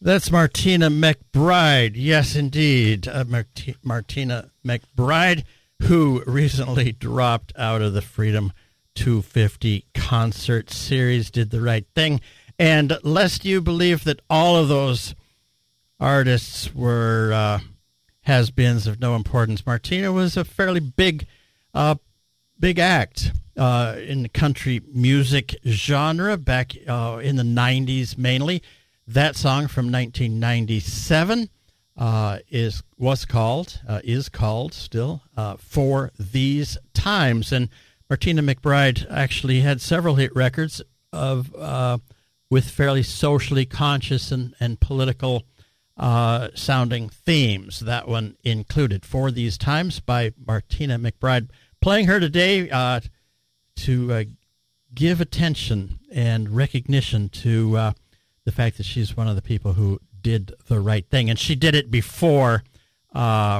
That's Martina McBride. Yes, indeed. Martina McBride, who recently dropped out of the Freedom 250 concert series, did the right thing. And lest you believe that all of those artists were has-beens of no importance, Martina was a fairly big act in the country music genre back in the 90s mainly. That song from 1997 is called still For These Times. And Martina McBride actually had several hit records of with fairly socially conscious and political sounding themes. That one included For These Times by Martina McBride. Playing her today to give attention and recognition to the fact that she's one of the people who did the right thing, and she did it before the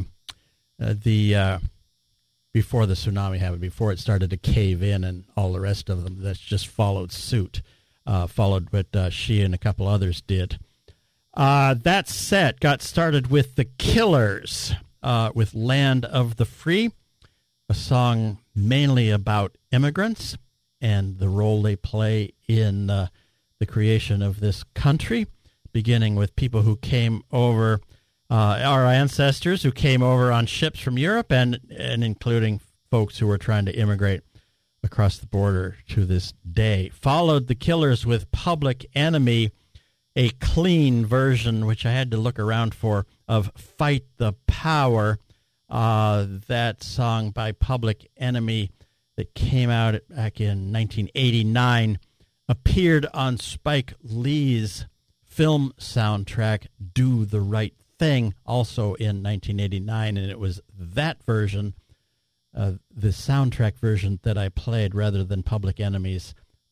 tsunami happened, before it started to cave in, and all the rest of them that just followed suit, followed what she and a couple others did. That set got started with the Killers with "Land of the Free," a song mainly about immigrants and the role they play in the creation of this country, beginning with people who came over, our ancestors who came over on ships from Europe, and including folks who were trying to immigrate across the border to this day. Followed the Killers with Public Enemy, a clean version, which I had to look around for, of Fight the Power, that song by Public Enemy that came out back in 1989, appeared on Spike Lee's film soundtrack, Do the Right Thing, also in 1989, and it was that version, the soundtrack version, that I played rather than Public Enemy's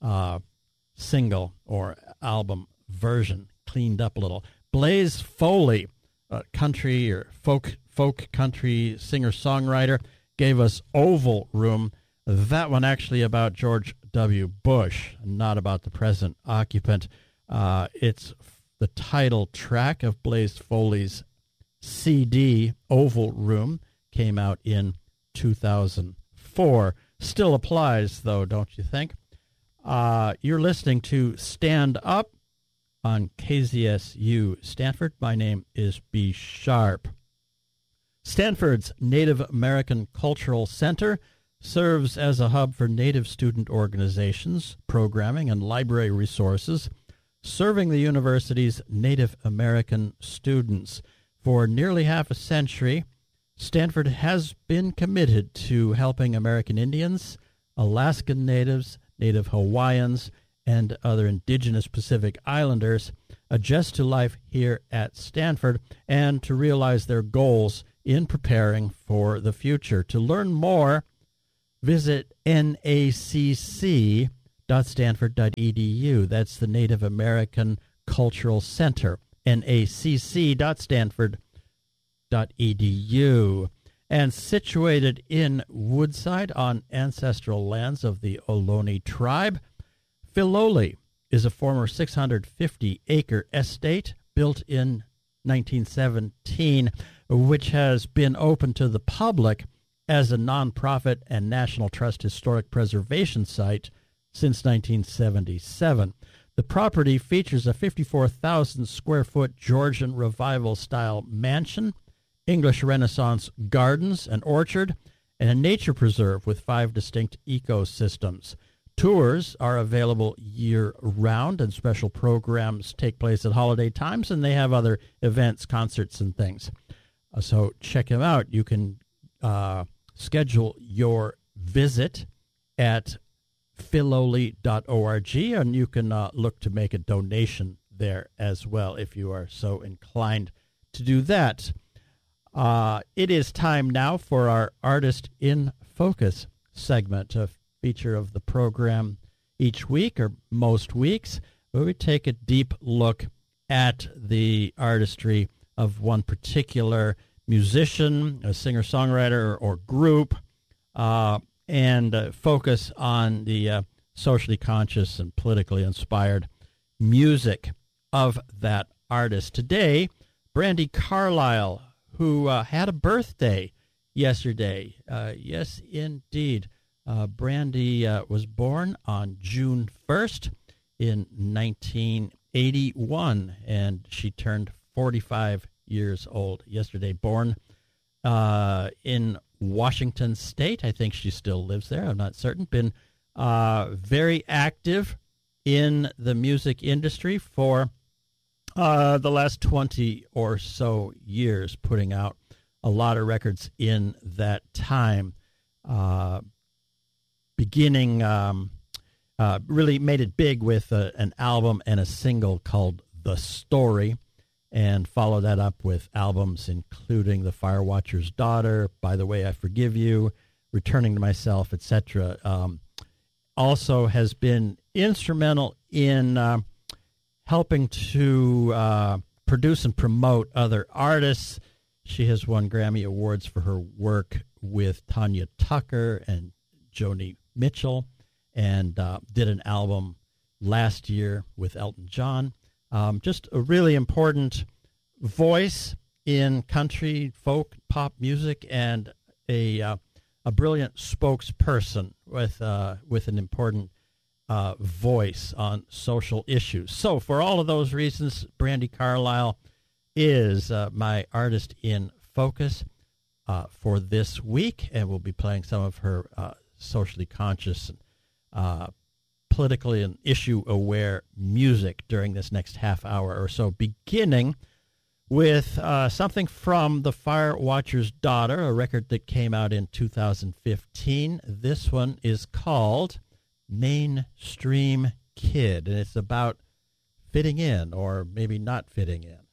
single or album version, cleaned up a little. Blaze Foley, country or folk country singer-songwriter, gave us Oval Room. That one actually about George W. Bush, not about the present occupant. It's the title track of Blaze Foley's CD, Oval Room, came out in 2004. Still applies, though, don't you think? You're listening to Stand Up on KZSU Stanford. My name is B. Sharp. Stanford's Native American Cultural Center serves as a hub for Native student organizations, programming, and library resources, serving the university's Native American students. For nearly half a century, Stanford has been committed to helping American Indians, Alaskan Natives, Native Hawaiians, and other indigenous Pacific Islanders adjust to life here at Stanford and to realize their goals in preparing for the future. To learn more, visit nacc.stanford.edu. That's the Native American Cultural Center, nacc.stanford.edu. And situated in Woodside on ancestral lands of the Ohlone tribe, Filoli is a former 650-acre estate built in 1917, which has been open to the public as a nonprofit and National Trust historic preservation site since 1977. The property features a 54,000-square-foot Georgian Revival-style mansion, English Renaissance gardens, an orchard, and a nature preserve with 5 distinct ecosystems. Tours are available year-round, and special programs take place at holiday times, and they have other events, concerts, and things. So check them out. You can schedule your visit at filoli.org, and you can look to make a donation there as well if you are so inclined to do that. It is time now for our Artist in Focus segment, a feature of the program each week or most weeks, where we take a deep look at the artistry of one particular musician, a singer-songwriter, or group, and focus on the socially conscious and politically inspired music of that artist. Today, Brandi Carlile, who had a birthday yesterday. Yes, indeed. Brandi was born on June 1st in 1981, and she turned 45 years old yesterday. Born in Washington State. I think she still lives there. I'm not certain. Been very active in the music industry for the last 20 or so years, putting out a lot of records in that time. Beginning, really made it big with an album and a single called The Story, and follow that up with albums including The Firewatcher's Daughter, By the Way I Forgive You, Returning to Myself, etc. Also has been instrumental in helping to produce and promote other artists. She has won Grammy Awards for her work with Tanya Tucker and Joni Mitchell, and did an album last year with Elton John. Just a really important voice in country, folk, pop music, and a brilliant spokesperson with an important voice on social issues. So for all of those reasons, Brandi Carlile is my artist in focus for this week, and we'll be playing some of her socially conscious and politically and issue-aware music during this next half hour or so, beginning with something from The Firewatcher's Daughter, a record that came out in 2015. This one is called Mainstream Kid, and it's about fitting in or maybe not fitting in.